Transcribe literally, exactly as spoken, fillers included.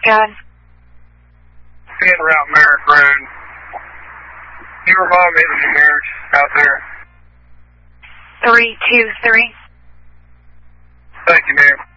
God. ten Route Merrick Road. You remind me of the marriage out there. three two three. Thank you, ma'am.